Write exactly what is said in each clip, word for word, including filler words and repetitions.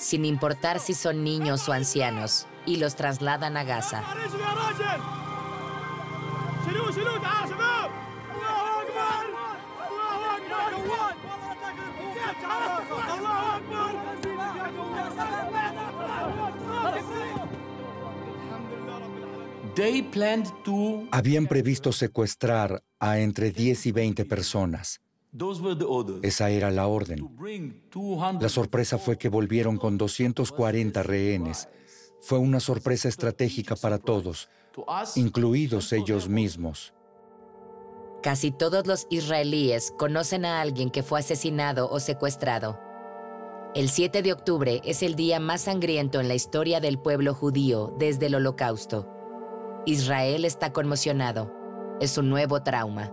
sin importar si son niños o ancianos, y los trasladan a Gaza. Habían previsto secuestrar a entre diez y veinte personas. Esa era la orden. La sorpresa fue que volvieron con doscientos cuarenta rehenes. Fue una sorpresa estratégica para todos, incluidos ellos mismos. Casi todos los israelíes conocen a alguien que fue asesinado o secuestrado. El siete de octubre es el día más sangriento en la historia del pueblo judío desde el Holocausto. Israel está conmocionado. Es un nuevo trauma.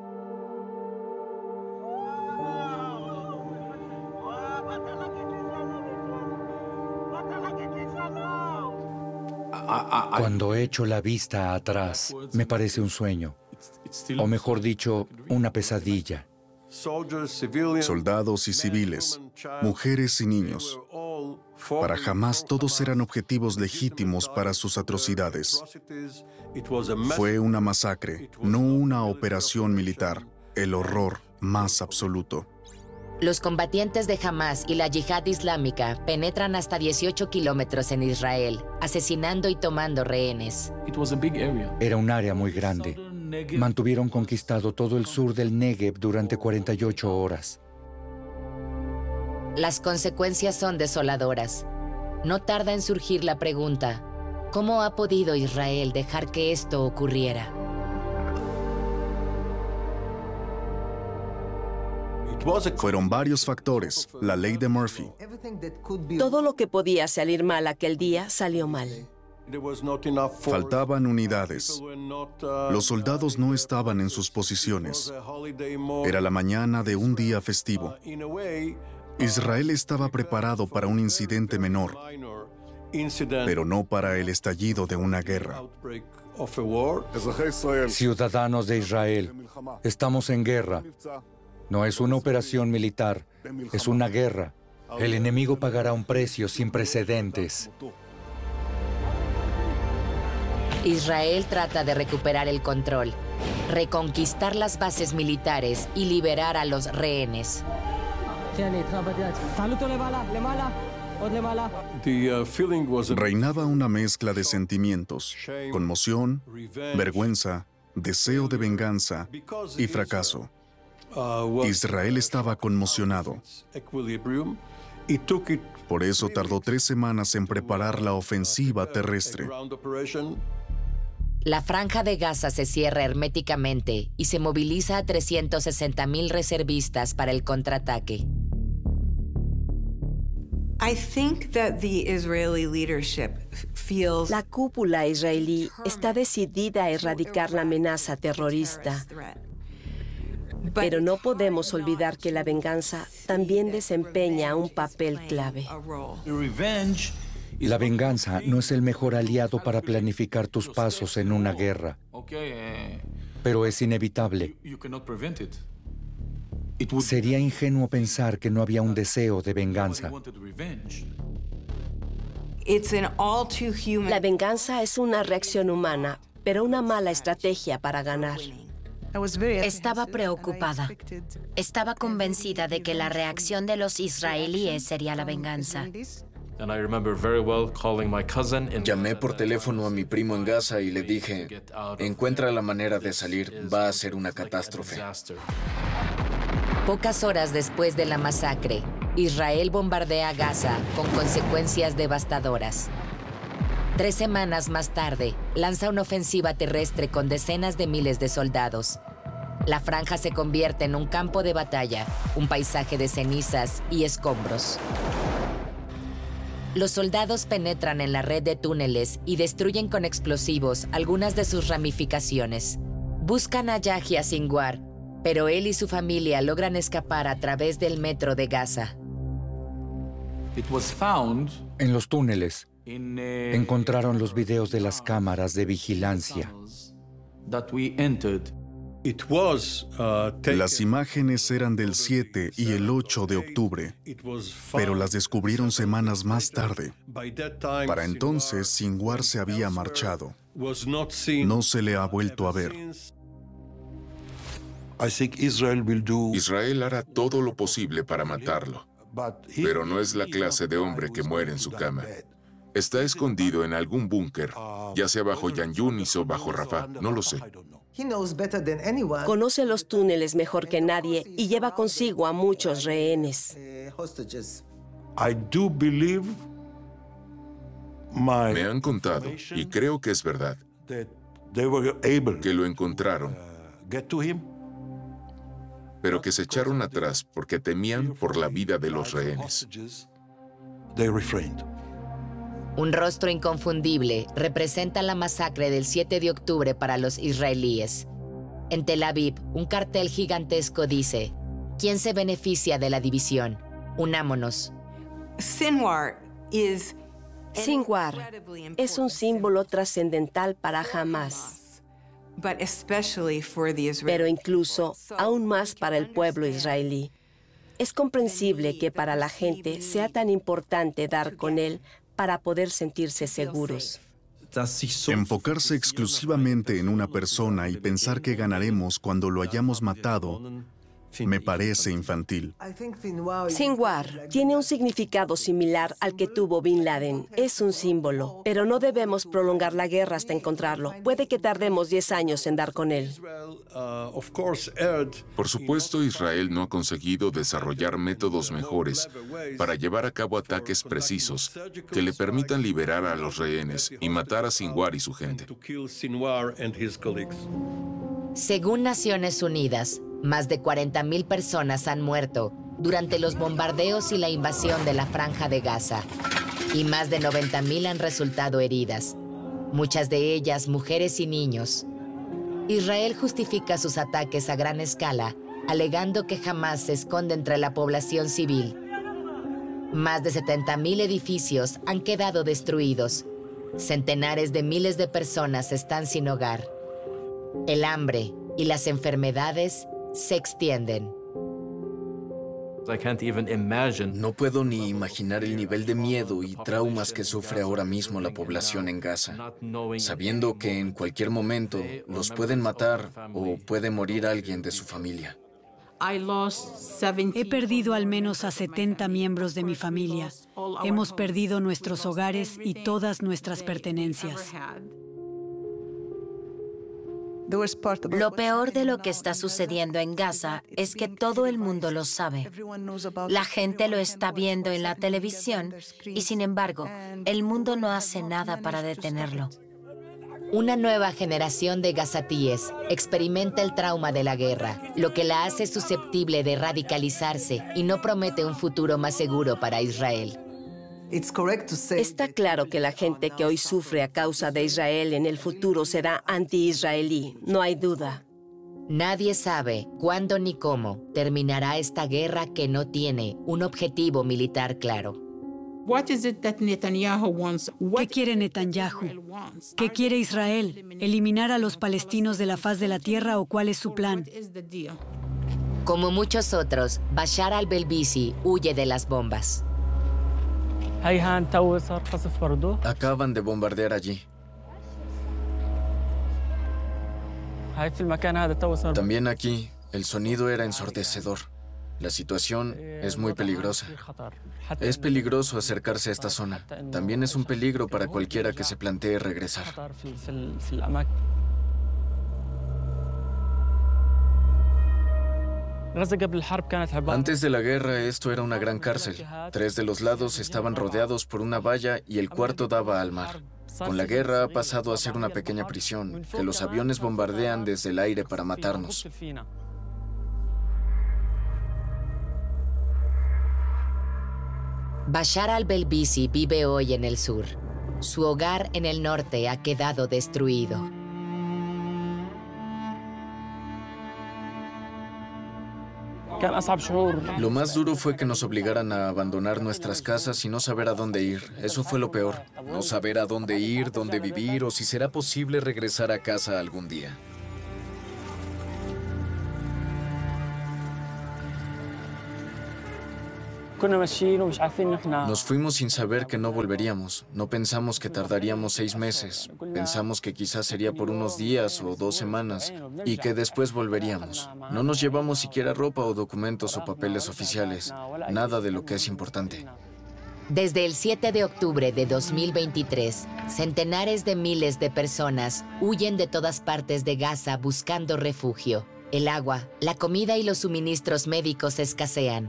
Cuando echo la vista atrás, me parece un sueño, o mejor dicho, una pesadilla. Soldados y civiles, mujeres y niños. Para Hamás todos eran objetivos legítimos para sus atrocidades. Fue una masacre, no una operación militar. El horror más absoluto. Los combatientes de Hamás y la Yihad Islámica penetran hasta dieciocho kilómetros en Israel, asesinando y tomando rehenes. Era un área muy grande. Mantuvieron conquistado todo el sur del Negev durante cuarenta y ocho horas. Las consecuencias son desoladoras. No tarda en surgir la pregunta, ¿cómo ha podido Israel dejar que esto ocurriera? Fueron varios factores, la ley de Murphy. Todo lo que podía salir mal aquel día salió mal. Faltaban unidades. Los soldados no estaban en sus posiciones. Era la mañana de un día festivo. Israel estaba preparado para un incidente menor, pero no para el estallido de una guerra. Ciudadanos de Israel, estamos en guerra. No es una operación militar, es una guerra. El enemigo pagará un precio sin precedentes. Israel trata de recuperar el control, reconquistar las bases militares y liberar a los rehenes. Reinaba una mezcla de sentimientos: conmoción, vergüenza, deseo de venganza y fracaso. Israel estaba conmocionado. Por eso tardó tres semanas en preparar la ofensiva terrestre. La franja de Gaza se cierra herméticamente y se moviliza a trescientos sesenta mil reservistas para el contraataque. La cúpula israelí está decidida a erradicar la amenaza terrorista. Pero no podemos olvidar que la venganza también desempeña un papel clave. La venganza no es el mejor aliado para planificar tus pasos en una guerra, pero es inevitable. Sería ingenuo pensar que no había un deseo de venganza. La venganza es una reacción humana, pero una mala estrategia para ganar. Estaba preocupada. Estaba convencida de que la reacción de los israelíes sería la venganza. Llamé por teléfono a mi primo en Gaza y le dije, encuentra la manera de salir, va a ser una catástrofe. Pocas horas después de la masacre, Israel bombardea Gaza con consecuencias devastadoras. Tres semanas más tarde, lanza una ofensiva terrestre con decenas de miles de soldados. La franja se convierte en un campo de batalla, un paisaje de cenizas y escombros. Los soldados penetran en la red de túneles y destruyen con explosivos algunas de sus ramificaciones. Buscan a Yahya Sinwar, pero él y su familia logran escapar a través del metro de Gaza. En los túneles encontraron los videos de las cámaras de vigilancia. Las imágenes eran del siete y el ocho de octubre, pero las descubrieron semanas más tarde. Para entonces, Sinwar se había marchado. No se le ha vuelto a ver. Israel hará todo lo posible para matarlo, pero no es la clase de hombre que muere en su cama. Está escondido en algún búnker, ya sea bajo Yan Yunis o bajo Rafah, no lo sé. Conoce los túneles mejor que nadie y lleva consigo a muchos rehenes. Me han contado, y creo que es verdad, que lo encontraron, pero que se echaron atrás porque temían por la vida de los rehenes. Un rostro inconfundible representa la masacre del siete de octubre para los israelíes. En Tel Aviv, un cartel gigantesco dice: ¿quién se beneficia de la división? Unámonos. Sinwar es un símbolo trascendental para Hamás, pero incluso aún más para el pueblo israelí. Es comprensible que para la gente sea tan importante dar con él para poder sentirse seguros. Enfocarse exclusivamente en una persona y pensar que ganaremos cuando lo hayamos matado me parece infantil. Sinwar tiene un significado similar al que tuvo Bin Laden. Es un símbolo, pero no debemos prolongar la guerra hasta encontrarlo. Puede que tardemos diez años en dar con él. Por supuesto, Israel no ha conseguido desarrollar métodos mejores para llevar a cabo ataques precisos que le permitan liberar a los rehenes y matar a Sinwar y su gente. Según Naciones Unidas, más de cuarenta mil personas han muerto durante los bombardeos y la invasión de la Franja de Gaza, y más de noventa mil han resultado heridas, muchas de ellas mujeres y niños. Israel justifica sus ataques a gran escala, alegando que Hamás se esconde entre la población civil. Más de setenta mil edificios han quedado destruidos. Centenares de miles de personas están sin hogar. El hambre y las enfermedades se extienden. No puedo ni imaginar el nivel de miedo y traumas que sufre ahora mismo la población en Gaza, sabiendo que en cualquier momento los pueden matar o puede morir alguien de su familia. He perdido al menos a setenta miembros de mi familia. Hemos perdido nuestros hogares y todas nuestras pertenencias. Lo peor de lo que está sucediendo en Gaza es que todo el mundo lo sabe. La gente lo está viendo en la televisión y, sin embargo, el mundo no hace nada para detenerlo. Una nueva generación de gazatíes experimenta el trauma de la guerra, lo que la hace susceptible de radicalizarse y no promete un futuro más seguro para Israel. Está claro que la gente que hoy sufre a causa de Israel en el futuro será anti-israelí, no hay duda. Nadie sabe cuándo ni cómo terminará esta guerra que no tiene un objetivo militar claro. ¿Qué quiere Netanyahu? ¿Qué quiere Israel? ¿Eliminar a los palestinos de la faz de la tierra o cuál es su plan? Como muchos otros, Bashar al-Belbisi huye de las bombas. Acaban de bombardear allí. También aquí, el sonido era ensordecedor. La situación es muy peligrosa. Es peligroso acercarse a esta zona. También es un peligro para cualquiera que se plantee regresar. Antes de la guerra, esto era una gran cárcel. Tres de los lados estaban rodeados por una valla y el cuarto daba al mar. Con la guerra ha pasado a ser una pequeña prisión, que los aviones bombardean desde el aire para matarnos. Bashar al-Belbisi vive hoy en el sur. Su hogar en el norte ha quedado destruido. Lo más duro fue que nos obligaran a abandonar nuestras casas y no saber a dónde ir. Eso fue lo peor. No saber a dónde ir, dónde vivir o si será posible regresar a casa algún día. Nos fuimos sin saber que no volveríamos. No pensamos que tardaríamos seis meses. Pensamos que quizás sería por unos días o dos semanas y que después volveríamos. No nos llevamos siquiera ropa o documentos o papeles oficiales. Nada de lo que es importante. Desde el siete de octubre de dos mil veintitrés, centenares de miles de personas huyen de todas partes de Gaza buscando refugio. El agua, la comida y los suministros médicos escasean.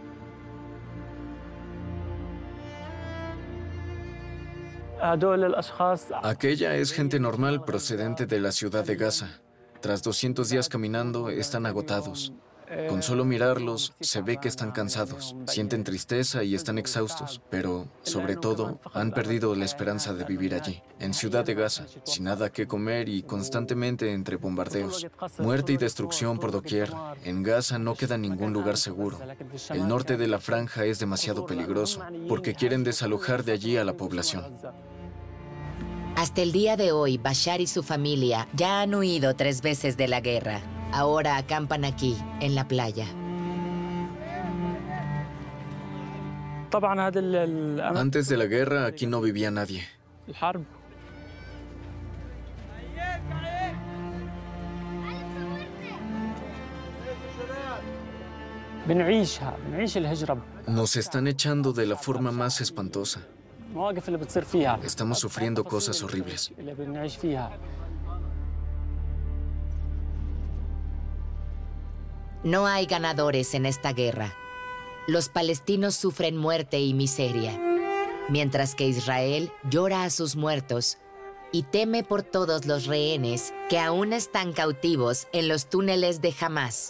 Aquella es gente normal procedente de la ciudad de Gaza. Tras doscientos días caminando, están agotados. Con solo mirarlos, se ve que están cansados, sienten tristeza y están exhaustos, pero, sobre todo, han perdido la esperanza de vivir allí, en Ciudad de Gaza, sin nada que comer y constantemente entre bombardeos. Muerte y destrucción por doquier. En Gaza no queda ningún lugar seguro. El norte de la franja es demasiado peligroso, porque quieren desalojar de allí a la población. Hasta el día de hoy, Bashar y su familia ya han huido tres veces de la guerra. Ahora acampan aquí, en la playa. Antes de la guerra, aquí no vivía nadie. Nos están echando de la forma más espantosa. Estamos sufriendo cosas horribles. No hay ganadores en esta guerra. Los palestinos sufren muerte y miseria, mientras que Israel llora a sus muertos y teme por todos los rehenes que aún están cautivos en los túneles de Hamás.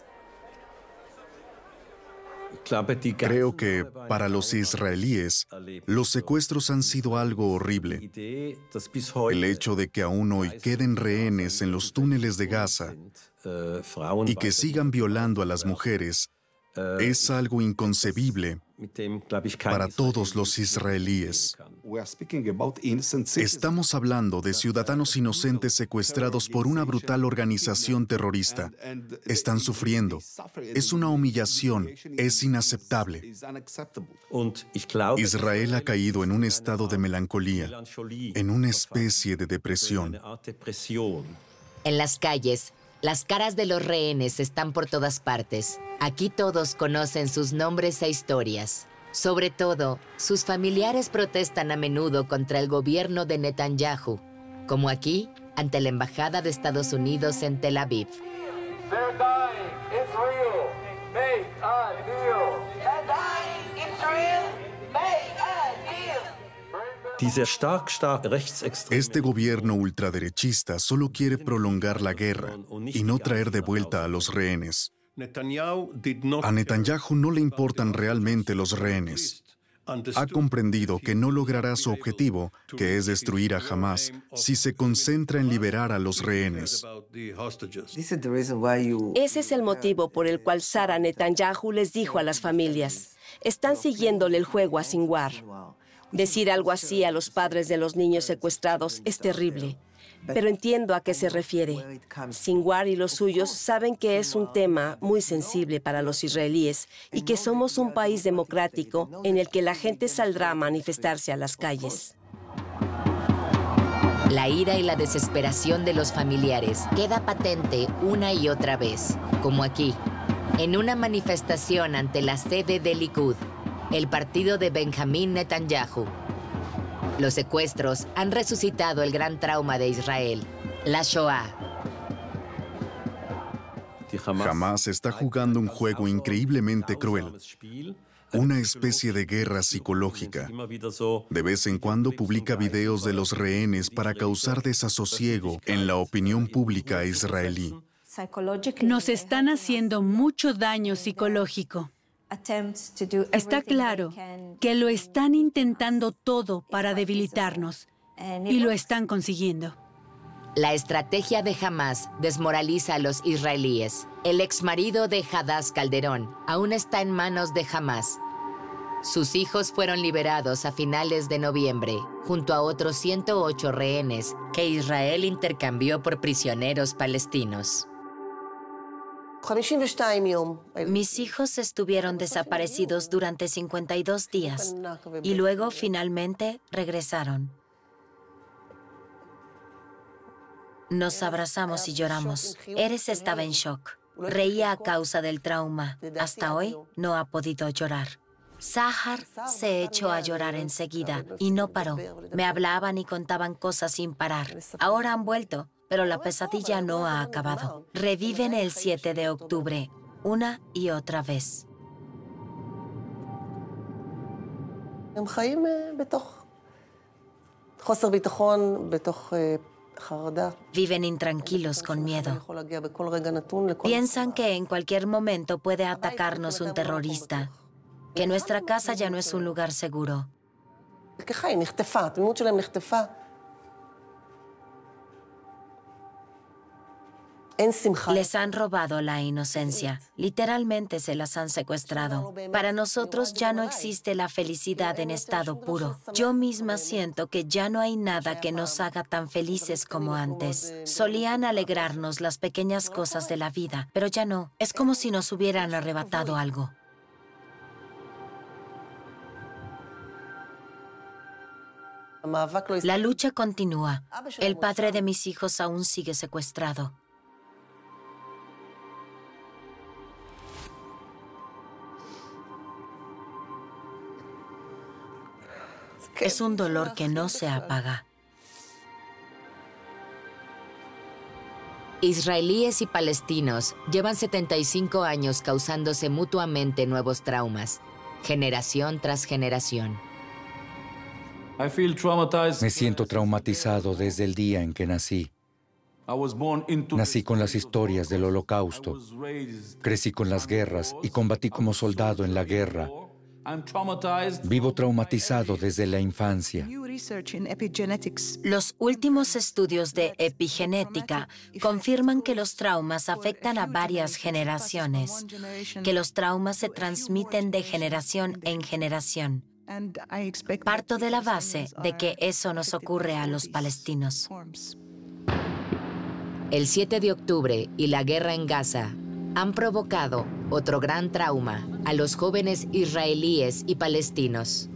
Creo que para los israelíes, los secuestros han sido algo horrible. El hecho de que aún hoy queden rehenes en los túneles de Gaza y que sigan violando a las mujeres es algo inconcebible para todos los israelíes. Estamos hablando de ciudadanos inocentes secuestrados por una brutal organización terrorista. Están sufriendo. Es una humillación. Es inaceptable. Israel ha caído en un estado de melancolía, en una especie de depresión. En las calles, las caras de los rehenes están por todas partes. Aquí todos conocen sus nombres e historias. Sobre todo, sus familiares protestan a menudo contra el gobierno de Netanyahu, como aquí, ante la Embajada de Estados Unidos en Tel Aviv. Este gobierno ultraderechista solo quiere prolongar la guerra y no traer de vuelta a los rehenes. A Netanyahu no le importan realmente los rehenes. Ha comprendido que no logrará su objetivo, que es destruir a Hamás, si se concentra en liberar a los rehenes. Ese es el motivo por el cual Sara Netanyahu les dijo a las familias, están siguiéndole el juego a Sinwar. Decir algo así a los padres de los niños secuestrados es terrible, pero entiendo a qué se refiere. Sinwar y los suyos saben que es un tema muy sensible para los israelíes y que somos un país democrático en el que la gente saldrá a manifestarse a las calles. La ira y la desesperación de los familiares queda patente una y otra vez, como aquí, en una manifestación ante la sede del Likud, el partido de Benjamín Netanyahu. Los secuestros han resucitado el gran trauma de Israel, la Shoah. Hamás está jugando un juego increíblemente cruel, una especie de guerra psicológica. De vez en cuando publica videos de los rehenes para causar desasosiego en la opinión pública israelí. Nos están haciendo mucho daño psicológico. Está claro que lo están intentando todo para debilitarnos y lo están consiguiendo. La estrategia de Hamás desmoraliza a los israelíes. El exmarido de Hadass Calderón aún está en manos de Hamás. Sus hijos fueron liberados a finales de noviembre, junto a otros ciento ocho rehenes que Israel intercambió por prisioneros palestinos. Mis hijos estuvieron desaparecidos durante cincuenta y dos días y luego finalmente regresaron. Nos abrazamos y lloramos. Eres estaba en shock. Reía a causa del trauma. Hasta hoy no ha podido llorar. Sahar se echó a llorar enseguida y no paró. Me hablaban y contaban cosas sin parar. Ahora han vuelto, pero la pesadilla no ha acabado. Reviven el siete de octubre, una y otra vez. Viven intranquilos con miedo. Piensan que en cualquier momento puede atacarnos un terrorista, que nuestra casa ya no es un lugar seguro. Les han robado la inocencia. Literalmente se las han secuestrado. Para nosotros ya no existe la felicidad en estado puro. Yo misma siento que ya no hay nada que nos haga tan felices como antes. Solían alegrarnos las pequeñas cosas de la vida, pero ya no. Es como si nos hubieran arrebatado algo. La lucha continúa. El padre de mis hijos aún sigue secuestrado. Es un dolor que no se apaga. Israelíes y palestinos llevan setenta y cinco años causándose mutuamente nuevos traumas, generación tras generación. Me siento traumatizado desde el día en que nací. Nací con las historias del Holocausto. Crecí con las guerras y combatí como soldado en la guerra. Vivo traumatizado desde la infancia. Los últimos estudios de epigenética confirman que los traumas afectan a varias generaciones, que los traumas se transmiten de generación en generación. Parto de la base de que eso nos ocurre a los palestinos. El siete de octubre y la guerra en Gaza han provocado otro gran trauma a los jóvenes israelíes y palestinos.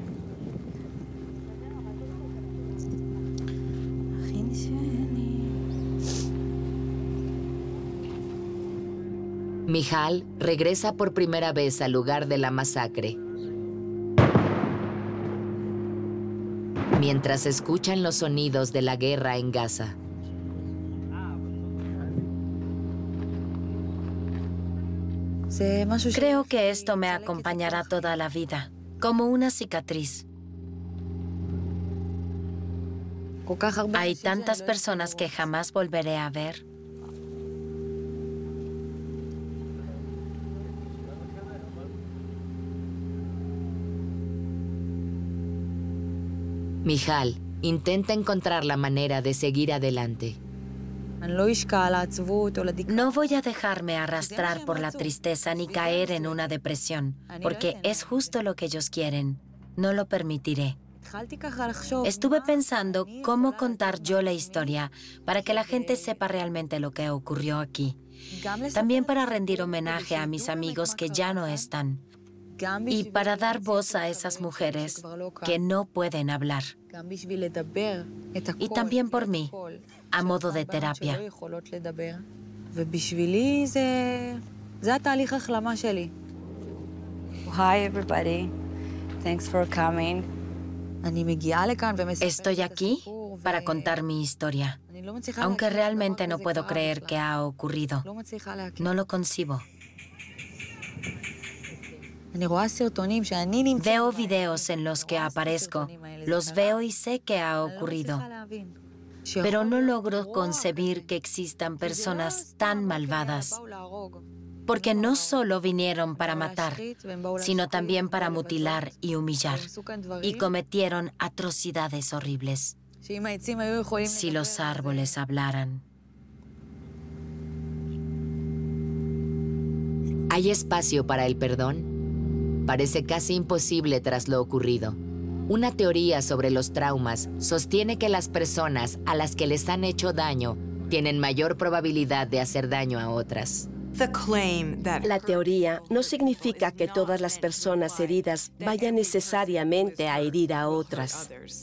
Mijal regresa por primera vez al lugar de la masacre. Mientras escuchan los sonidos de la guerra en Gaza. Creo que esto me acompañará toda la vida, como una cicatriz. Hay tantas personas que jamás volveré a ver. Mijal intenta encontrar la manera de seguir adelante. No voy a dejarme arrastrar por la tristeza ni caer en una depresión, porque es justo lo que ellos quieren. No lo permitiré. Estuve pensando cómo contar yo la historia para que la gente sepa realmente lo que ocurrió aquí. También para rendir homenaje a mis amigos que ya no están. Y para dar voz a esas mujeres que no pueden hablar. Y también por mí, a modo de terapia. Hi everybody. Thanks for coming. Estoy aquí para contar mi historia, aunque realmente no puedo creer que ha ocurrido. No lo concibo. Veo videos en los que aparezco, los veo y sé que ha ocurrido, pero no logro concebir que existan personas tan malvadas, porque no solo vinieron para matar, sino también para mutilar y humillar, y cometieron atrocidades horribles. Si los árboles hablaran. ¿Hay espacio para el perdón? Parece casi imposible tras lo ocurrido. Una teoría sobre los traumas sostiene que las personas a las que les han hecho daño tienen mayor probabilidad de hacer daño a otras. La teoría no significa que todas las personas heridas vayan necesariamente a herir a otras.